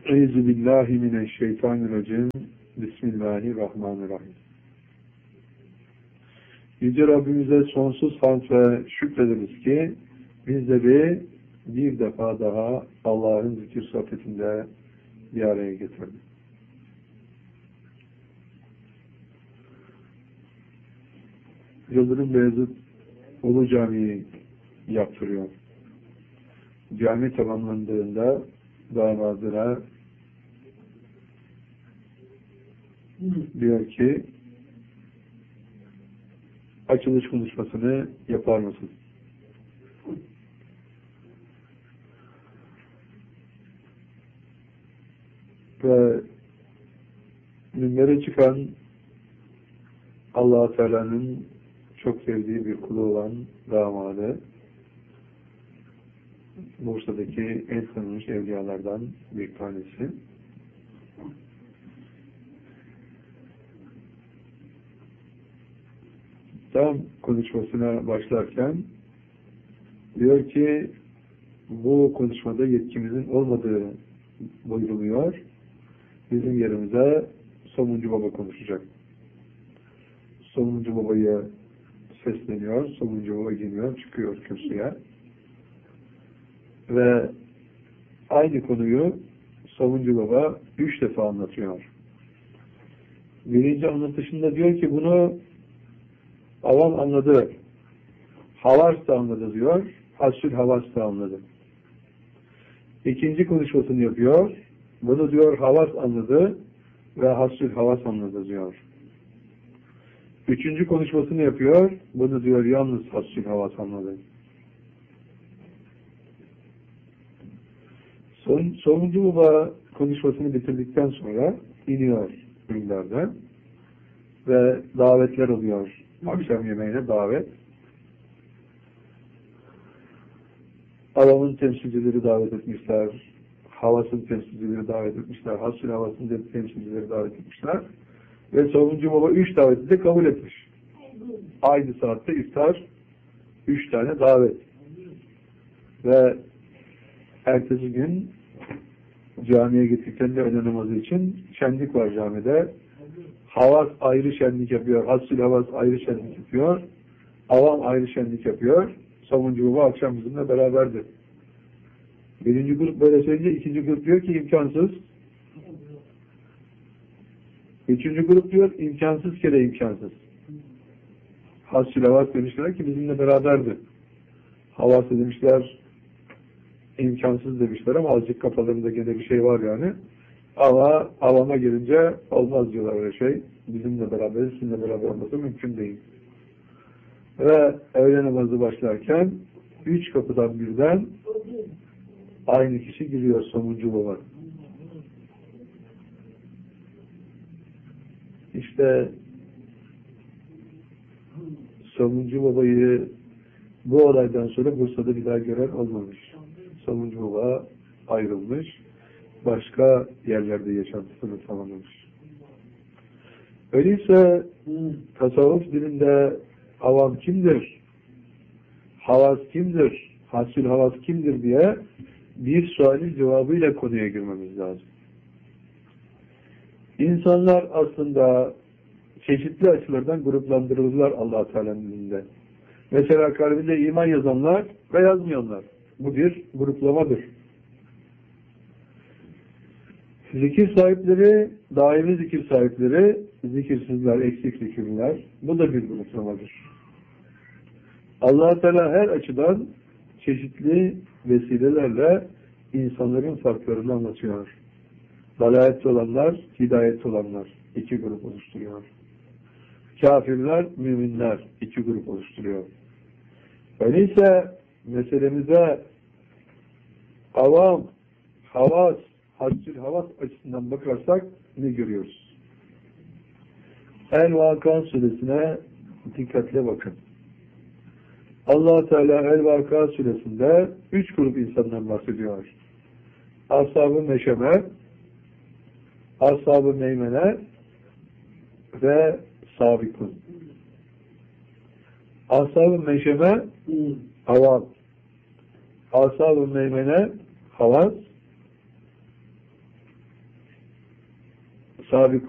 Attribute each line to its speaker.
Speaker 1: Euzubillahimineşşeytanirracim. Bismillahirrahmanirrahim. Yüce Rabbimize sonsuz hamd ve şükrederiz ki bizleri bir defa daha Allah'ın zikir sohbetinde bir araya getirdi. Yıldırım Beyazıt Ulu Camii'yi yaptırıyor. Cami tamamlandığında damadına diyor ki açılış konuşmasını yapar mısın? Ve minbere çıkan Allah-u Teala'nın çok sevdiği bir kulu olan damadı, Bursa'daki en tanınmış evliyalardan bir tanesi. Tam konuşmasına başlarken diyor ki bu konuşmada yetkimizin olmadığı buyruluyor. Bizim yerimize Somuncu Baba konuşacak. Somuncu Baba'ya sesleniyor. Somuncu Baba geliyor, çıkıyor kürsüye. Ve aynı konuyu Somuncu Baba 3 defa anlatıyor. Birinci anlatışında diyor ki bunu avam anladı. Havas da anladı diyor. Hasül Havas da anladı. İkinci konuşmasını yapıyor. Bunu diyor Havas anladı ve Hasül Havas anladı diyor. Üçüncü konuşmasını yapıyor. Bunu diyor yalnız Hasül Havas anladı. Sonuncu baba konuşmasını bitirdikten sonra iniyor minberden ve davetler oluyor. Akşam yemeğine davet. Avamın temsilcileri davet etmişler. Havasın temsilcileri davet etmişler. Hasül Havas'ın temsilcileri davet etmişler. Ve sonuncu baba 3 daveti de kabul etmiş. Aynı saatte iftar 3 tane davet. Ve ertesi gün camiye gittiklerinde öğle namazı için şenlik var camide. Havas ayrı şenlik yapıyor. Hasül Havas ayrı şenlik yapıyor. Avam ayrı şenlik yapıyor. Sonuncu baba akşam bizimle beraberdi. Birinci grup böyle söyleyince ikinci grup diyor ki imkansız. Üçüncü grup diyor imkansız kere imkansız. Hasül Havas demişler ki bizimle beraberdi. Havas demişler imkansız demişler ama azıcık kafalarında gene bir şey var yani. Ama avama gelince olmaz diyorlar öyle şey. Bizimle beraber, sizinle beraber olması mümkün değil. Ve öğle namazı başlarken 3 kapıdan birden aynı kişi giriyor Somuncu Baba. İşte Somuncu Baba'yı bu olaydan sonra Bursa'da bir daha gören olmamış. Somuncu Baba ayrılmış. Başka yerlerde yaşantısını tamamlamış. Öyleyse tasavvuf dilinde avam kimdir? Havas kimdir? Hasül Havas kimdir diye bir sualin cevabıyla konuya girmemiz lazım. İnsanlar aslında çeşitli açılardan gruplandırılırlar Allah-u Teala'nın dilinde. Mesela kalbinde iman yazanlar ve yazmayanlar. Bu bir gruplamadır. Zikir sahipleri, daimi zikir sahipleri, zikirsizler, eksik zikirler. Bu da bir gruplamadır. Allah-u Teala her açıdan çeşitli vesilelerle insanların farklarını anlatıyor. Dalayetli olanlar, hidayetli olanlar 2 grup oluşturuyor. Kafirler, müminler 2 grup oluşturuyor. Öyleyse meselemize avam, havas, hasül havas açısından bakarsak ne görüyoruz? El-Vaka suresine dikkatle bakın. Allah Teala El-Vaka suresinde 3 grup insandan bahsediyor. Ashab-ı Meşeme, Ashab-ı Meymene ve Sabikun. Ashab-ı Meşeme avam, Ashab-ı Meymene havas, Sabık